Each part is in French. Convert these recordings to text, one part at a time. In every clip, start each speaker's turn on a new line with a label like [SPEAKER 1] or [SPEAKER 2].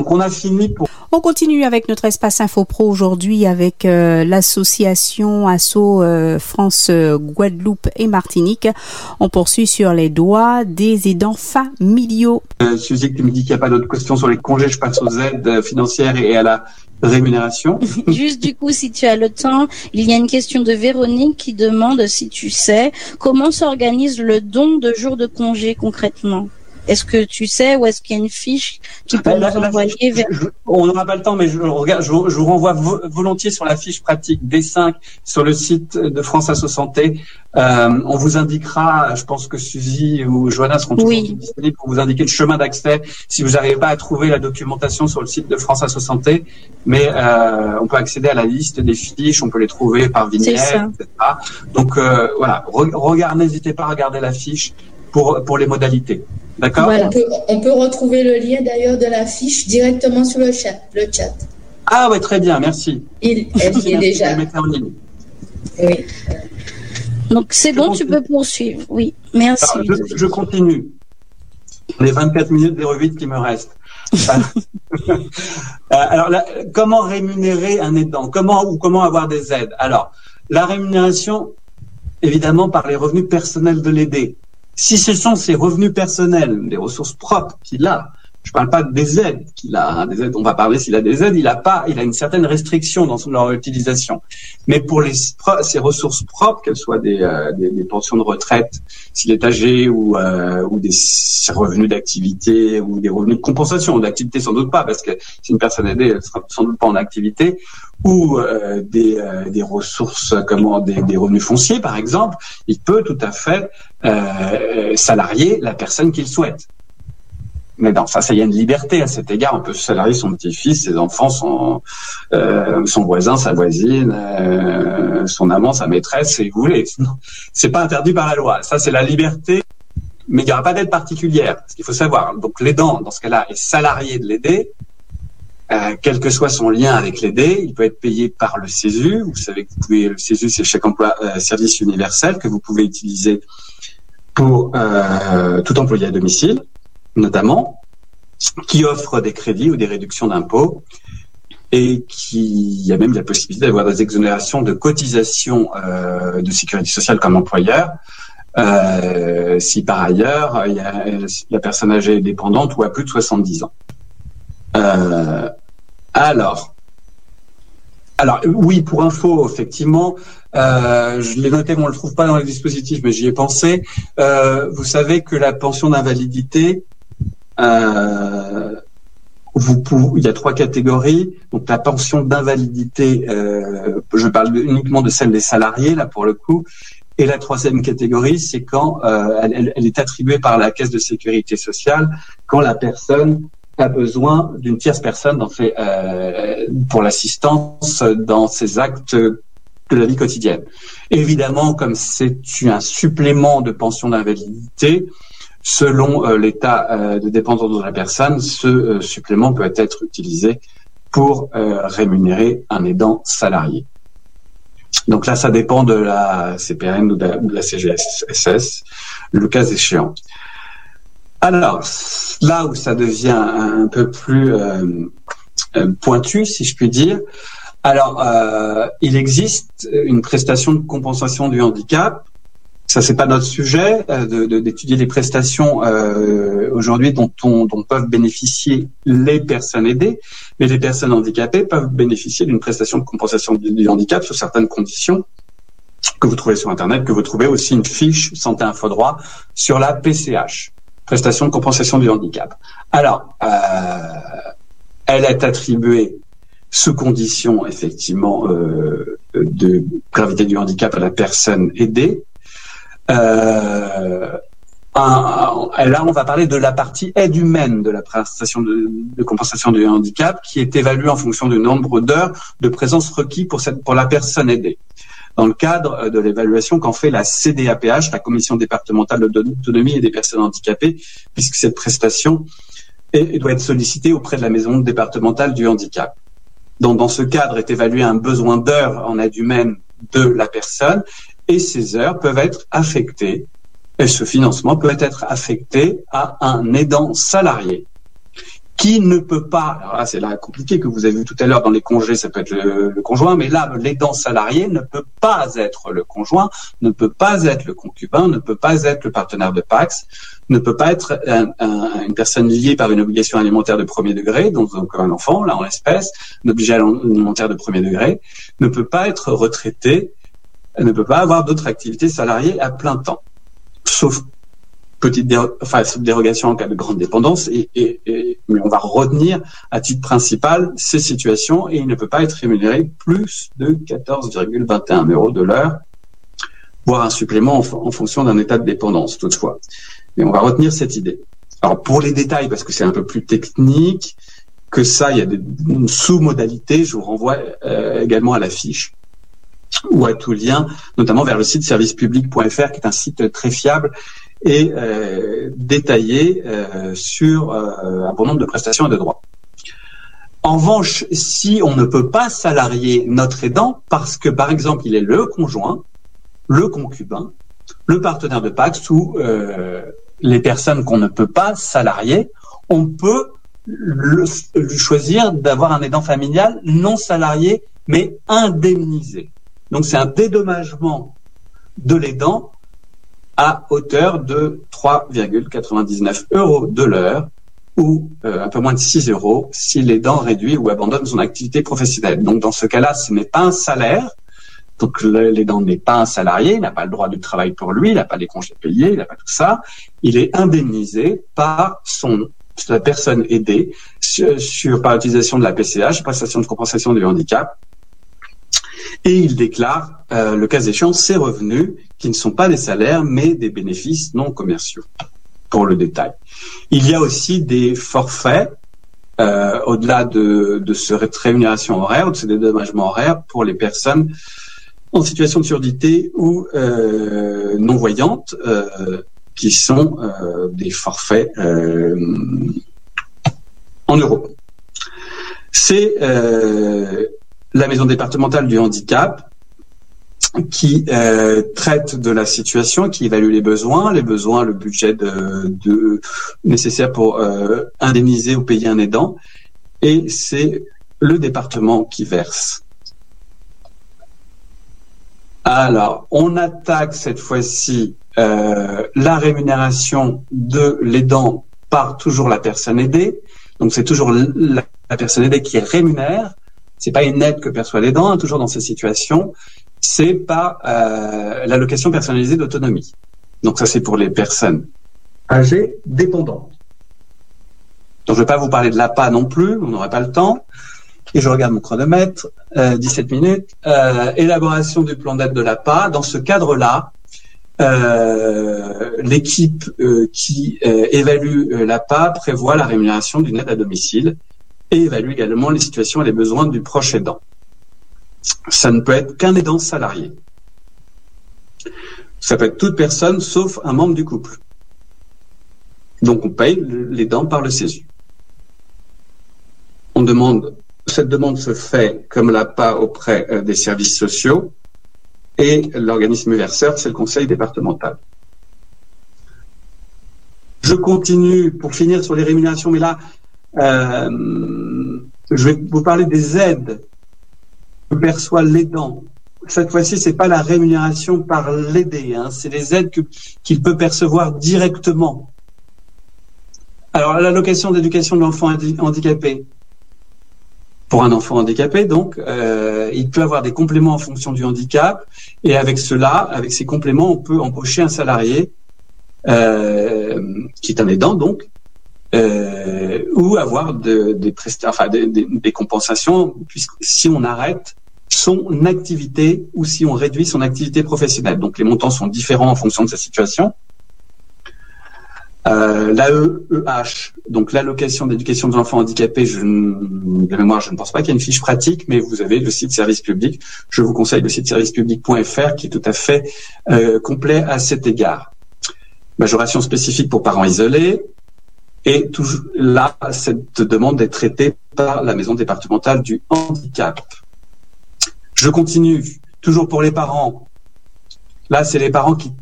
[SPEAKER 1] Donc on a fini pour...
[SPEAKER 2] On continue avec notre espace Info Pro aujourd'hui avec l'association Asso France Guadeloupe et Martinique. On poursuit sur les droits des aidants familiaux.
[SPEAKER 1] Suzy, tu me dis qu'il n'y a pas d'autres questions sur les congés, je passe aux aides financières et à la rémunération.
[SPEAKER 3] Juste du coup, si tu as le temps, il y a une question de Véronique qui demande si tu sais comment s'organise le don de jours de congé concrètement. Est-ce que tu sais ou est-ce qu'il y a une fiche qui peut nous envoyer vers...
[SPEAKER 1] On n'aura pas le temps, mais je vous renvoie volontiers sur la fiche pratique D5 sur le site de France Asso Santé. On vous indiquera, je pense que Suzy ou Johanna seront toujours disponibles pour vous indiquer le chemin d'accès si vous n'arrivez pas à trouver la documentation sur le site de France Asso Santé. Mais on peut accéder à la liste des fiches, on peut les trouver par vignette, etc. Donc voilà, n'hésitez pas à regarder la fiche pour les modalités. D'accord.
[SPEAKER 4] Voilà. On peut retrouver le lien d'ailleurs de la fiche directement sur le chat.
[SPEAKER 1] Ah ouais, très bien, merci.
[SPEAKER 4] Elle y est déjà.
[SPEAKER 1] Je vais mettre en ligne.
[SPEAKER 4] Oui.
[SPEAKER 3] Donc c'est bon, tu peux poursuivre. Oui, merci.
[SPEAKER 1] Alors, je continue. Les 24 minutes 08 qui me restent. Alors, comment rémunérer un aidant ? Comment avoir des aides ? Alors, la rémunération, évidemment, par les revenus personnels de l'aidé. Si ce sont ses revenus personnels, des ressources propres qu'il a, je parle pas des aides qu'il a, hein, des aides, on va parler s'il a des aides, il a une certaine restriction dans leur utilisation. Mais pour ses ressources propres, qu'elles soient des pensions de retraite, s'il est âgé, ou des revenus d'activité, ou des revenus de compensation d'activité, sans doute pas, parce que si une personne aidée, elle sera sans doute pas en activité, ou des ressources, des revenus fonciers, par exemple, il peut tout à fait salarier la personne qu'il souhaite. Mais non, ça y a une liberté à cet égard. On peut salarier son petit-fils, ses enfants, son voisin, sa voisine, son amant, sa maîtresse, si vous voulez. C'est pas interdit par la loi. Ça, c'est la liberté. Mais il n'y aura pas d'aide particulière. Ce qu'il faut savoir. Donc, l'aidant, dans ce cas-là, est salarié de l'aidé. Quel que soit son lien avec l'aidé, il peut être payé par le CESU. Vous savez que le CESU, c'est chèque emploi service universel que vous pouvez utiliser pour tout employé à domicile, notamment, qui offre des crédits ou des réductions d'impôts et il y a même la possibilité d'avoir des exonérations de cotisations de sécurité sociale comme employeur si par ailleurs la personne âgée est dépendante ou a plus de 70 ans. Alors oui, pour info, effectivement, je l'ai noté, mais on le trouve pas dans les dispositifs, mais j'y ai pensé. Vous savez que la pension d'invalidité, il y a 3 catégories. Donc la pension d'invalidité, je parle uniquement de celle des salariés là pour le coup. Et la 3e catégorie, c'est quand elle est attribuée par la Caisse de sécurité sociale quand la personne a besoin d'une tierce personne pour l'assistance dans ses actes de la vie quotidienne. Évidemment, comme c'est un supplément de pension d'invalidité, selon l'état de dépendance de la personne, ce supplément peut être utilisé pour rémunérer un aidant salarié. Donc là, ça dépend de la CPN ou de la CGSS, le cas échéant. Alors, là où ça devient un peu plus pointu, si je puis dire, alors il existe une prestation de compensation du handicap. Ça, c'est pas notre sujet d'étudier les prestations aujourd'hui dont peuvent bénéficier les personnes aidées, mais les personnes handicapées peuvent bénéficier d'une prestation de compensation du handicap sous certaines conditions que vous trouvez sur Internet, que vous trouvez aussi une fiche Santé Info Droit sur la PCH. Prestation de compensation du handicap. Alors, elle est attribuée sous condition, effectivement, de gravité du handicap à la personne aidée. Là, on va parler de la partie aide humaine de la prestation de compensation du handicap qui est évaluée en fonction du nombre d'heures de présence requis pour la personne aidée. Dans le cadre de l'évaluation qu'en fait la CDAPH, la Commission départementale de l'autonomie et des personnes handicapées, puisque cette prestation doit être sollicitée auprès de la maison départementale du handicap. Donc, dans ce cadre est évalué un besoin d'heures en aide humaine de la personne et ces heures peuvent être affectées, et ce financement peut être affecté à un aidant salarié qui ne peut pas, alors là c'est là compliqué que vous avez vu tout à l'heure dans les congés, ça peut être le conjoint, mais là l'aidant salarié ne peut pas être le conjoint, ne peut pas être le concubin, ne peut pas être le partenaire de Pacs, ne peut pas être une personne liée par une obligation alimentaire de premier degré, donc un enfant, là en l'espèce, une obligation alimentaire de premier degré, ne peut pas être retraité, ne peut pas avoir d'autres activités salariées à plein temps, sauf dérogation en cas de grande dépendance, mais on va retenir à titre principal ces situations et il ne peut pas être rémunéré plus de 14,21 € de l'heure, voire un supplément en fonction d'un état de dépendance toutefois. Mais on va retenir cette idée. Alors pour les détails, parce que c'est un peu plus technique que ça, il y a des sous-modalités, je vous renvoie également à la fiche ou à tout lien, notamment vers le site servicepublic.fr qui est un site très fiable et détaillé sur un bon nombre de prestations et de droits. En revanche, si on ne peut pas salarier notre aidant parce que, par exemple, il est le conjoint, le concubin, le partenaire de Pacs ou les personnes qu'on ne peut pas salarier, on peut choisir d'avoir un aidant familial non salarié mais indemnisé. Donc c'est un dédommagement de l'aidant à hauteur de 3,99 € de l'heure ou un peu moins de 6 € si l'aidant réduit ou abandonne son activité professionnelle. Donc dans ce cas-là, ce n'est pas un salaire. Donc l'aidant n'est pas un salarié, il n'a pas le droit du travail pour lui, il n'a pas les congés payés, il n'a pas tout ça. Il est indemnisé par la personne aidée par l'utilisation de la PCH, prestation de compensation du handicap. Et il déclare, le cas échéant, ses revenus qui ne sont pas des salaires, mais des bénéfices non commerciaux, pour le détail. Il y a aussi des forfaits, au-delà de cette rémunération horaire, ou de ce dédommagement horaire, pour les personnes en situation de surdité ou non-voyantes, qui sont des forfaits en euros. C'est la maison départementale du handicap qui traite de la situation, qui évalue les besoins, le budget nécessaire pour indemniser ou payer un aidant, et c'est le département qui verse. Alors, on attaque cette fois-ci la rémunération de l'aidant par toujours la personne aidée. Donc, c'est toujours la personne aidée qui rémunère. C'est pas une aide que perçoit l'aidant, hein, toujours dans ces situations. C'est par l'allocation personnalisée d'autonomie. Donc, ça, c'est pour les personnes âgées dépendantes. Donc, je ne vais pas vous parler de l'APA non plus, on n'aurait pas le temps. Et je regarde mon chronomètre, 17 minutes. Élaboration du plan d'aide de l'APA. Dans ce cadre-là, l'équipe qui évalue l'APA prévoit la rémunération d'une aide à domicile et évalue également les situations et les besoins du proche aidant. Ça ne peut être qu'un aidant salarié. Ça peut être toute personne sauf un membre du couple. Donc on paye l'aidant par le CESU. Cette demande se fait comme l'APA auprès des services sociaux et l'organisme verseur, c'est le conseil départemental. Je continue pour finir sur les rémunérations, mais là, je vais vous parler des aides que perçoit l'aidant. Cette fois-ci, c'est pas la rémunération par l'aidé, hein, c'est les aides qu'il peut percevoir directement. Alors, l'allocation d'éducation de l'enfant handicapé. Pour un enfant handicapé, donc, il peut avoir des compléments en fonction du handicap, et avec ces compléments, on peut embaucher un salarié qui est un aidant, donc, ou avoir des compensations, puisque si on arrête son activité ou si on réduit son activité professionnelle. Donc, les montants sont différents en fonction de sa situation. L'AEEH, donc l'allocation d'éducation de l'enfant handicapé, de mémoire, je ne pense pas qu'il y ait une fiche pratique, mais vous avez le site service public. Je vous conseille le site servicepublic.fr qui est tout à fait complet à cet égard. Majoration spécifique pour parents isolés. Et là, cette demande est traitée par la maison départementale du handicap. Je continue, toujours pour les parents. Là, c'est les parents qui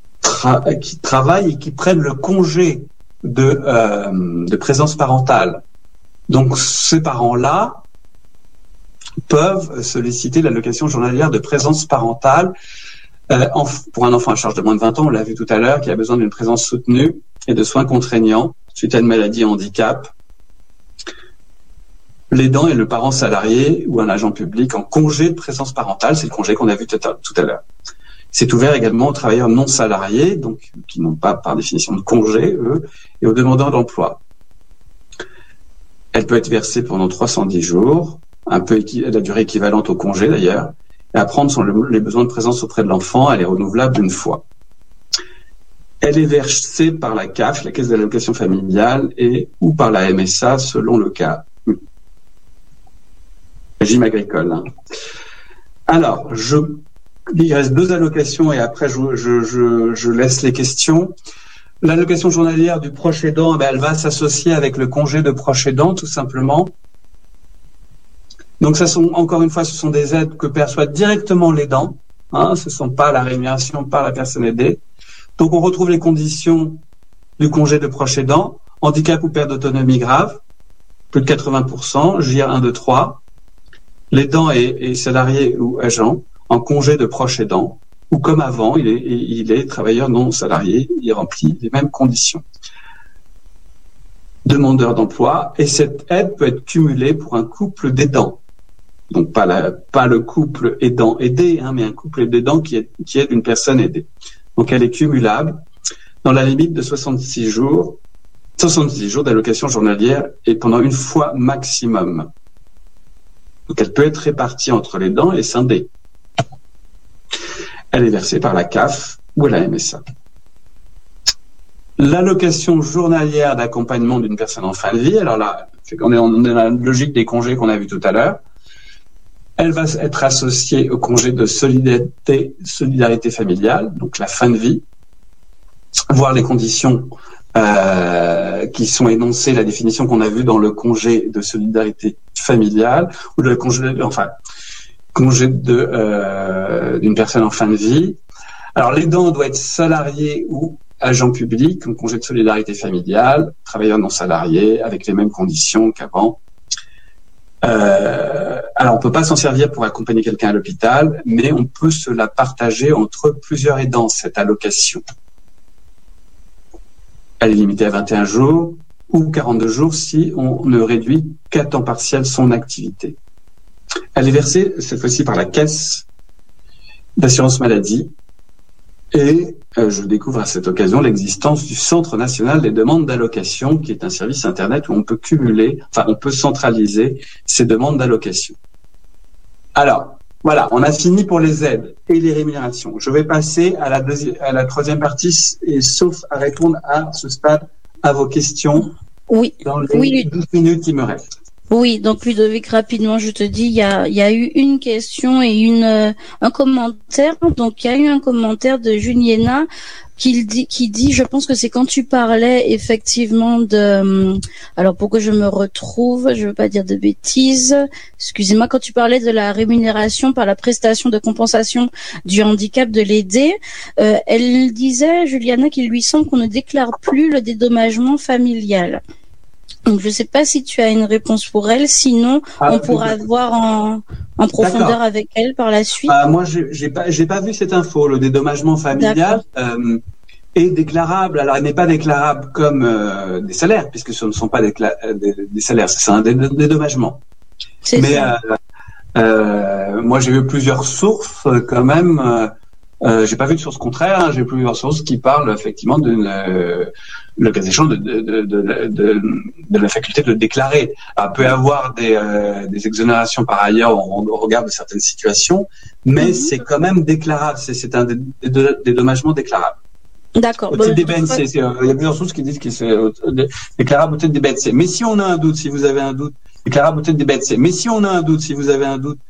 [SPEAKER 1] travaillent et qui prennent le congé de présence parentale. Donc, ces parents-là peuvent solliciter l'allocation journalière de présence parentale pour un enfant à charge de moins de 20 ans, on l'a vu tout à l'heure, qui a besoin d'une présence soutenue et de soins contraignants suite à une maladie ou handicap. L'aidant est le parent salarié ou un agent public en congé de présence parentale, c'est le congé qu'on a vu tout à l'heure. C'est ouvert également aux travailleurs non salariés, donc qui n'ont pas par définition de congé, eux, et aux demandeurs d'emploi. Elle peut être versée pendant 310 jours, un peu la durée équivalente au congé d'ailleurs, et à prendre sont les besoins de présence auprès de l'enfant, elle est renouvelable une fois. Elle est versée par la CAF, la Caisse d'allocation familiale, ou par la MSA selon le cas. Régime agricole. Hein. Alors, il reste 2 allocations et après je laisse les questions. L'allocation journalière du proche aidant, elle va s'associer avec le congé de proche aidant, tout simplement. Donc, encore une fois, ce sont des aides que perçoit directement l'aidant. Hein, ce ne sont pas la rémunération par la personne aidée. Donc, on retrouve les conditions du congé de proche aidant, handicap ou perte d'autonomie grave, plus de 80%, JR 1, 2, 3. L'aidant est salarié ou agent en congé de proche aidant, ou comme avant, il est travailleur non salarié, il remplit les mêmes conditions. Demandeur d'emploi, et cette aide peut être cumulée pour un couple d'aidants. Donc pas le couple aidant-aidé, mais un couple d'aidants qui aide une personne aidée. Donc elle est cumulable dans la limite de 66 jours d'allocation journalière et pendant une fois maximum. Donc elle peut être répartie entre l'aidant et scindée. Elle est versée par la CAF ou la MSA. L'allocation journalière d'accompagnement d'une personne en fin de vie, alors là, on est dans la logique des congés qu'on a vu tout à l'heure. Elle va être associée au congé de solidarité familiale, donc la fin de vie, voir les conditions qui sont énoncées, la définition qu'on a vue dans le congé de solidarité familiale, ou le congé d'une personne en fin de vie. Alors, l'aidant doit être salarié ou agent public, en congé de solidarité familiale, travailleur non salarié, avec les mêmes conditions qu'avant. Alors, on peut pas s'en servir pour accompagner quelqu'un à l'hôpital, mais on peut se la partager entre plusieurs aidants, cette allocation. Elle est limitée à 21 jours ou 42 jours si on ne réduit qu'à temps partiel son activité. Elle est versée, cette fois-ci, par la Caisse d'assurance maladie. Et je découvre à cette occasion l'existence du Centre national des demandes d'allocation, qui est un service Internet où on peut on peut centraliser ces demandes d'allocation. Alors, voilà, on a fini pour les aides et les rémunérations. Je vais passer à la troisième partie, et sauf à répondre à ce stade à vos questions dans les 12 minutes qui me restent.
[SPEAKER 3] Oui, donc Ludovic, rapidement, je te dis, il y a eu une question et un commentaire. Donc, il y a eu un commentaire de Juliana qui dit, je pense que c'est quand tu parlais effectivement alors pour que je me retrouve, je veux pas dire de bêtises, excusez-moi, quand tu parlais de la rémunération par la prestation de compensation du handicap de l'aidé, elle disait, Juliana, qu'il lui semble qu'on ne déclare plus le dédommagement familial. Donc, je ne sais pas si tu as une réponse pour elle. Sinon, on pourra voir en profondeur avec elle par la suite.
[SPEAKER 1] Moi, j'ai pas vu cette info. Le dédommagement familial est déclarable. Alors, il n'est pas déclarable comme des salaires, puisque ce ne sont pas des salaires. C'est un dédommagement. Mais moi, j'ai vu plusieurs sources quand même. J'ai pas vu de source contraire. J'ai plusieurs sources qui parlent effectivement le cas échéant de la faculté de le déclarer. Alors, peut y avoir des exonérations par ailleurs au regard de certaines situations, mais c'est quand même déclarable. C'est un dédommagement déclarable.
[SPEAKER 3] D'accord.
[SPEAKER 1] Il y a plusieurs sources qui disent que c'est déclarable au titre des BNC. Mais si on a un doute, si vous avez un doute, déclarable au titre des BNC. Mais si on a un doute, si vous avez un doute,